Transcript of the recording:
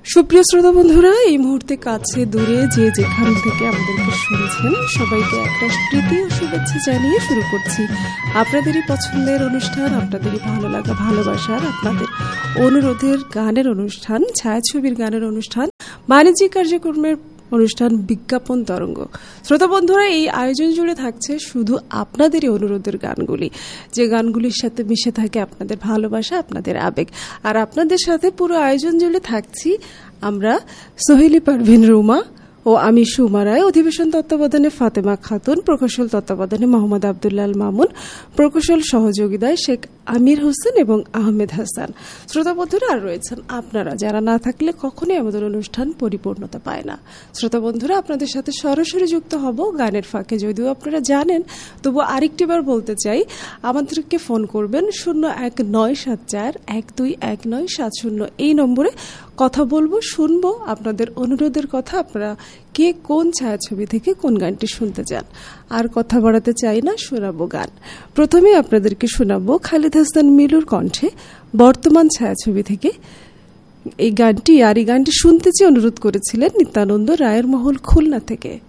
সুপ্রিয় শ্রোতা বন্ধুরা, এই মুহূর্তে কাছে দূরে যে যেখান থেকে আমাদেরকে শুনছেন সবাইকে একটা প্রীতি ও শুভেচ্ছা জানিয়ে শুরু করছি আপনাদেরই পছন্দের অনুষ্ঠান, আপনাদেরই ভালো লাগা ভালোবাসার, আপনাদের অনুরোধের গানের অনুষ্ঠান, ছায়াছবির গানের অনুষ্ঠান, বাণিজ্যিক কার্যক্রমের অনুষ্ঠান বিজ্ঞাপন তরঙ্গ। শ্রোতা বন্ধুরা, এই আয়োজন জুড়ে থাকছে শুধু আপনাদেরই অনুরোধের গানগুলি, যে গানগুলির সাথে মিশে থাকে আপনাদের ভালোবাসা, আপনাদের আবেগ। আর আপনাদের সাথে পুরো আয়োজন জুড়ে থাকছি আমরা, সোহেলি পারভিন রুমা ও আমি সুমা রায়। অধিবেশন তত্ত্বাবধানে ফাতেমা খাতুন, প্রকৌশল তত্ত্বাবধানে মোহাম্মদ আবদুল্লাল মামুন, প্রকৌশল সহযোগিতায় শেখ আমির হোসেন এবং আহমেদ হাসান। শ্রোতা বন্ধুরা, আর রয়েছেন আপনারা, যারা না থাকলে কখনোই আমাদের অনুষ্ঠান পরিপূর্ণতা পায় না। শ্রোতা বন্ধুরা, আপনাদের সাথে সরাসরি যুক্ত হব গানের ফাঁকে, যদিও আপনারা জানেন, তবু আরেকটিবার বলতে চাই, আমাদেরকে ফোন করবেন 01974121970 এই নম্বরে। কথা বলবো, শুনবো আপনাদের অনুরোধের কথা, আপনারা কে কোন ছায়াছবি থেকে কোন গানটি শুনতে চান। আর কথা বাড়াতে চাই না, শোনাবো গান। প্রথমে আপনাদেরকে শোনাবো খালিদ হাসান মিলুর কণ্ঠে বর্তমান ছায়াছবি থেকে এই গানটি। আর এই গানটি শুনতে চেয়ে অনুরোধ করেছিলেন নিত্যানন্দ রায়ের মহল, খুলনা থেকে।